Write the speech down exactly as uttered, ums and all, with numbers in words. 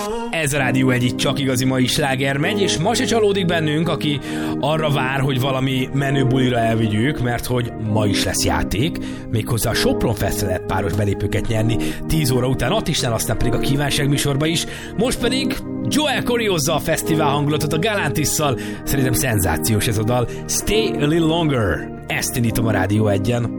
Ez a Rádió egy, itt csak igazi mai sláger megy, és ma se csalódik bennünk, aki arra vár, hogy valami menő bulira elvigyük, mert hogy ma is lesz játék, méghozzá a Sopron Festre lehet páros belépőket nyerni tíz óra után, Attisnál, aztán pedig a kívánság műsorba is. Most pedig Joel Corey hozza a fesztivál hangulatot a Galantisszal, szerintem szenzációs ez a dal. Stay a little longer. Ezt indítom a Rádió egyen.